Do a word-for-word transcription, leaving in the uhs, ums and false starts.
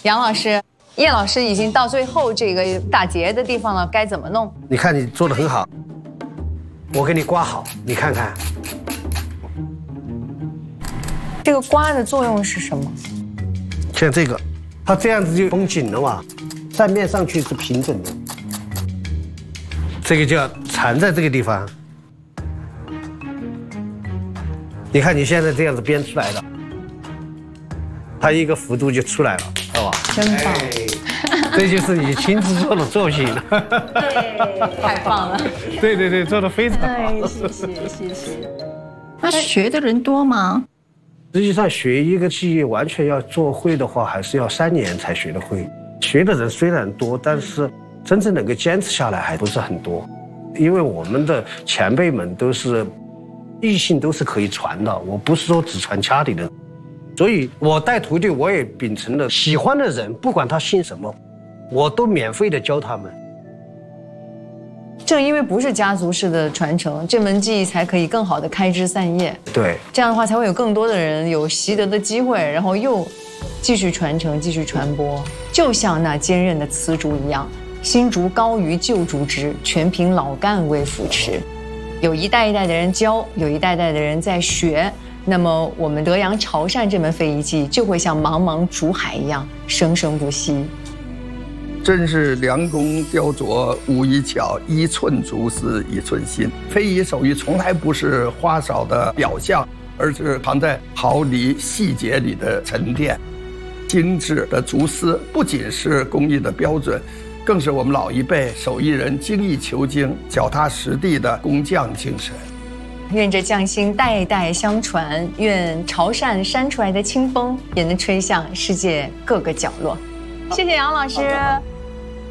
杨老师，叶老师已经到最后这个打结的地方了，该怎么弄？ 你看你做得很好，我给你刮好，你看看。 这个刮的作用是什么？ 像这个，它这样子就绷紧了嘛，扇面上去是平整的。这个就要缠在这个地方。你看你现在这样子编出来的，它一个幅度就出来了，知道吧？ 真棒！ 哎、这就是你亲自做的作品了。 太棒了！ 对对对，做得非常好。 哎，谢谢谢谢。 那学的人多吗？ 实际上，学一个技艺完全要做会的话，还是要三年才学得会。学的人虽然多，但是真正能够坚持下来还不是很多。因为我们的前辈们都是艺性都是可以传的，我不是说只传家里的。所以我带徒弟，我也秉承了喜欢的人，不管他姓什么，我都免费的教他们。 正因为不是家族式的传承，这门技艺才可以更好的开枝散叶。 对， 这样的话才会有更多的人有习得的机会，然后又继续传承、继续传播。就像那坚韧的瓷竹一样，新竹高于旧竹枝，全凭老干为扶持。有一代一代的人教，有一代代的人在学，那么我们德阳潮汕这门非遗技就会像茫茫竹海一样生生不息。 真是良工雕琢无一巧，一寸竹丝一寸心。非遗手艺从来不是花哨的表象，而是藏在毫厘细节里的沉淀。精致的竹丝不仅是工艺的标准，更是我们老一辈手艺人精益求精、脚踏实地的工匠精神。 愿这匠心代代相传，愿潮汕扇出来的清风也能吹向世界各个角落。谢谢杨老师。